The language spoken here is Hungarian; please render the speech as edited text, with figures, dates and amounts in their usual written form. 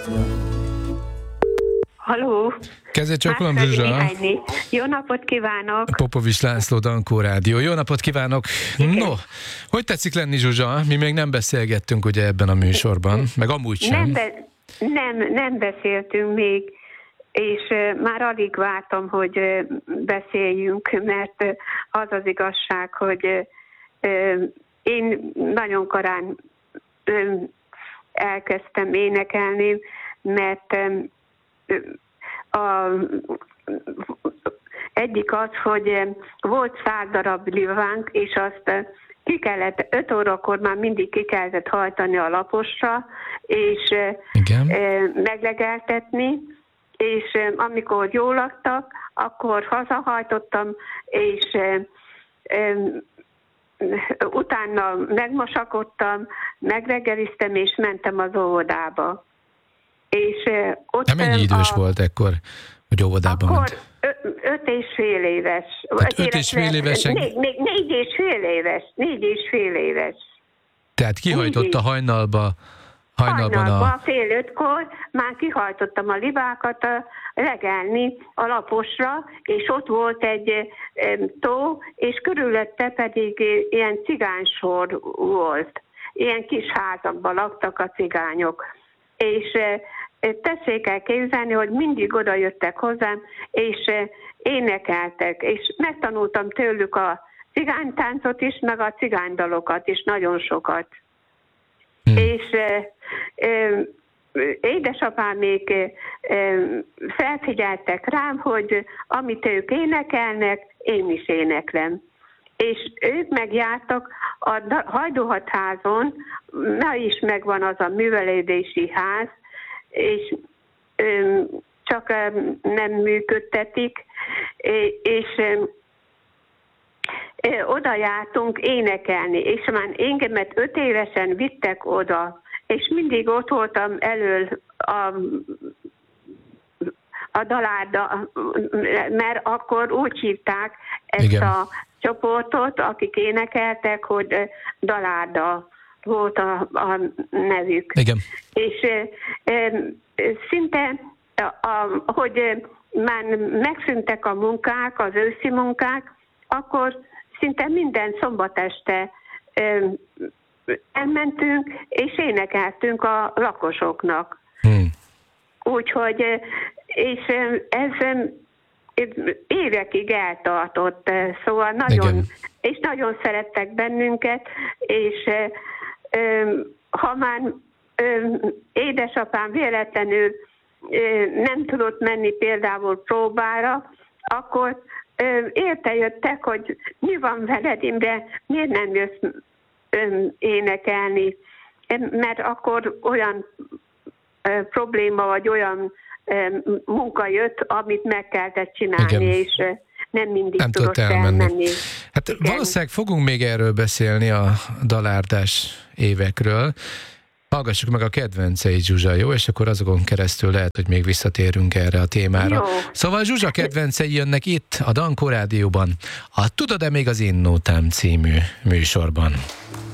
Halló! Kezdjét csókolom, Zsuzsa. Jó napot kívánok! Popovics László, Dankó Rádió. Jó napot kívánok! Igen. No, hogy tetszik lenni, Zsuzsa? Mi még nem beszélgettünk ugye ebben a műsorban, meg amúgy sem. Nem beszéltünk még, és már alig vártam, hogy beszéljünk, mert az az igazság, hogy én nagyon korán elkezdtem énekelni, mert egyik az, hogy volt 100 darab livánk, és azt ki kellett, 5 órakor már mindig ki kellett hajtani a laposra, és meglegeltetni, és amikor jól laktak, akkor hazahajtottam, és utána megmosakodtam, megreggeliztem, és mentem az óvodába. És ott mennyi idős volt ekkor, hogy óvodában akkor ment? 5 és fél éves. 5 és fél évesen? 4 és fél éves. 4 és fél éves. Tehát kihajtott a hajnalban fél 5-kor már kihajtottam a libákat legelni a laposra, és ott volt egy tó, és körülötte pedig ilyen cigánysor volt. Ilyen kis házakban laktak a cigányok. És tessék el képzelni, hogy mindig oda jöttek hozzám, és énekeltek, és megtanultam tőlük a cigánytáncot is, meg a cigánydalokat is, nagyon sokat. És édesapámék felfigyeltek rám, hogy amit ők énekelnek, én is éneklem. És ők megjártak a Hajdúhatházon, ma is megvan az a művelődési ház, és csak nem működtetik, és oda jártunk énekelni, és már engemet 5 évesen vittek oda, és mindig ott voltam elől a dalárda, mert akkor úgy hívták ezt Igen. a csoportot, akik énekeltek, hogy dalárda volt a nevük. Igen. És szinte, hogy már megszűntek a munkák, az őszi munkák, akkor szinte minden szombat este elmentünk, és énekeltünk a lakosoknak. Úgyhogy, és ez évekig eltartott, szóval nagyon, és nagyon szerettek bennünket, és ha már édesapám véletlenül nem tudott menni például próbára, akkor értejöttek, hogy mi van veled, Imre, miért nem jössz énekelni, mert akkor olyan probléma, vagy olyan munka jött, amit meg kellett csinálni, igen. És nem mindig nem tudott elmenni. Hát igen. Valószínűleg fogunk még erről beszélni, a dalárdás évekről. Hallgassuk meg a kedvenceit, Zsuzsa, jó? És akkor azokon keresztül lehet, hogy még visszatérünk erre a témára. Jó. Szóval Zsuzsa kedvencei jönnek itt, a Dankó Rádióban, a Tudod-e még az Innótám című műsorban.